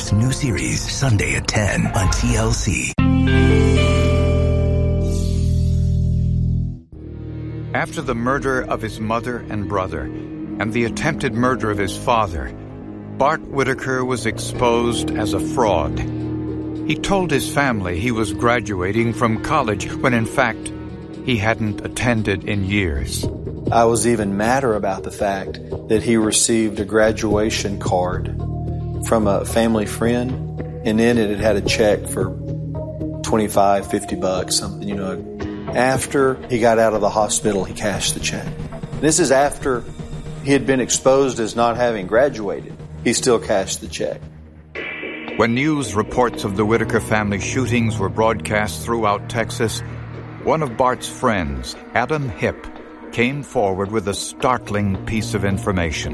Bart, new series, Sunday at 10 on TLC. After the murder of his mother and brother and the attempted murder of his father, Bart Whitaker was exposed as a fraud. He told his family he was graduating from college when in fact he hadn't attended in years. I was even madder about the fact that he received a graduation card from a family friend, and in it had a check for $25, $50, something, After he got out of the hospital, he cashed the check. This is after he had been exposed as not having graduated. He still cashed the check. When news reports of the Whitaker family shootings were broadcast throughout Texas, one of Bart's friends, Adam Hipp, came forward with a startling piece of information.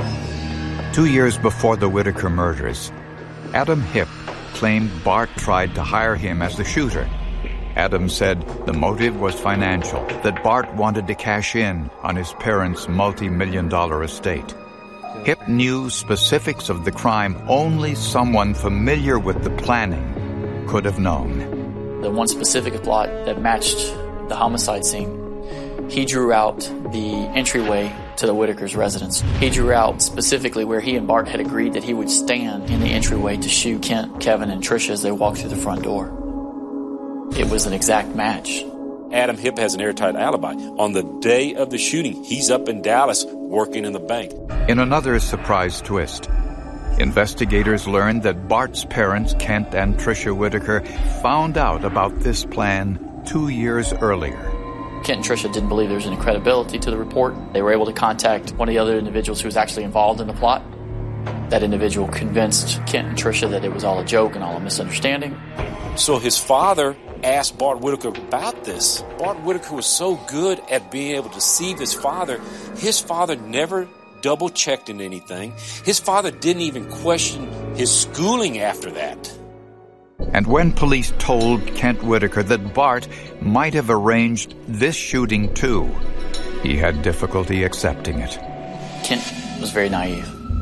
2 years before the Whitaker murders, Adam Hipp claimed Bart tried to hire him as the shooter. Adam said the motive was financial, that Bart wanted to cash in on his parents' multi-million-dollar estate. Hipp knew specifics of the crime only someone familiar with the planning could have known. The one specific plot that matched the homicide scene, he drew out the entryway to the Whitaker's residence. He drew out specifically where he and Bart had agreed that he would stand in the entryway to shoot Kent, Kevin, and Tricia as they walked through the front door. It was an exact match. Adam Hipp has an airtight alibi. On the day of the shooting, he's up in Dallas working in the bank. In another surprise twist, investigators learned that Bart's parents, Kent and Tricia Whitaker, found out about this plan 2 years earlier. Kent and Tricia didn't believe there was any credibility to the report. They were able to contact one of the other individuals who was actually involved in the plot. That individual convinced Kent and Tricia that it was all a joke and all a misunderstanding. So his father asked Bart Whitaker about this. Bart Whitaker was so good at being able to deceive his father never double-checked in anything. His father didn't even question his schooling after that. And when police told Kent Whitaker that Bart might have arranged this shooting too, he had difficulty accepting it. Kent was very naive.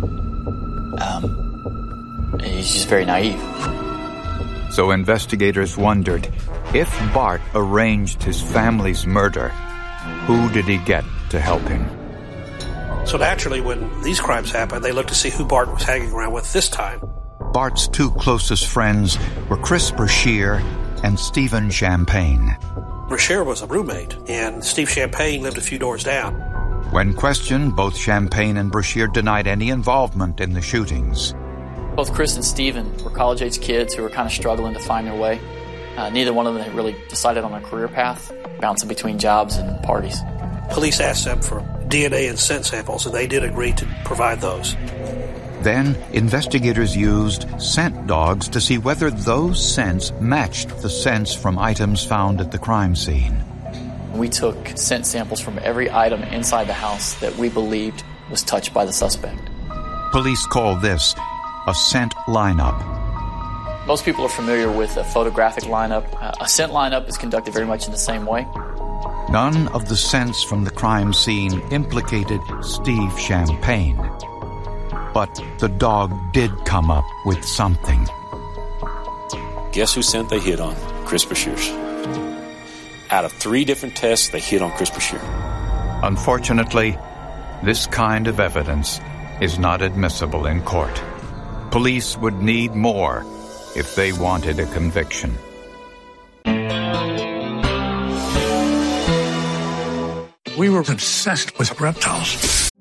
He's just very naive. So investigators wondered, if Bart arranged his family's murder, who did he get to help him? So naturally, when these crimes happened, they looked to see who Bart was hanging around with this time. Bart's two closest friends were Chris Brashear and Stephen Champagne. Brashear was a roommate, and Steve Champagne lived a few doors down. When questioned, both Champagne and Brashear denied any involvement in the shootings. Both Chris and Stephen were college-age kids who were kind of struggling to find their way. Neither one of them had really decided on a career path, bouncing between jobs and parties. Police asked them for DNA and scent samples, and they did agree to provide those. Then, investigators used scent dogs to see whether those scents matched the scents from items found at the crime scene. We took scent samples from every item inside the house that we believed was touched by the suspect. Police call this a scent lineup. Most people are familiar with a photographic lineup. A scent lineup is conducted very much in the same way. None of the scents from the crime scene implicated Steve Champagne. But the dog did come up with something. Guess whose scent they hit on? Chris Brashear's. Out of 3 different tests, they hit on Chris Brashear. Unfortunately, this kind of evidence is not admissible in court. Police would need more if they wanted a conviction. We were obsessed with reptiles.